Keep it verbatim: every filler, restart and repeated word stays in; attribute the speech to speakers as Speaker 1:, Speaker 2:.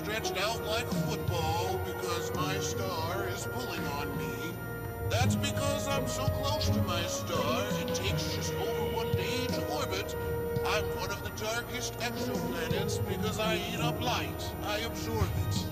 Speaker 1: stretched out like a football because my star is pulling on me. That's because I'm so close to my star, it takes just over one day to orbit. I'm one of the darkest exoplanets because I eat up light. I absorb it.